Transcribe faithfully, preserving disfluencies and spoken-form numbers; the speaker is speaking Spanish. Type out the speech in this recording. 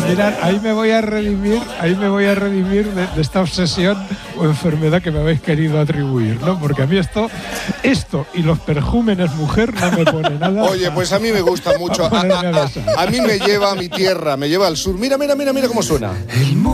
Mirad, ahí me voy a redimir, ahí me voy a redimir de, de esta obsesión o enfermedad que me habéis querido atribuir, ¿no? Porque a mí esto, esto y los perjúmenes mujer no me pone nada. Oye, pues a mí me gusta mucho. A, a, a, a mí me lleva a mi tierra, me lleva al sur. Mira, mira, mira, mira cómo suena. El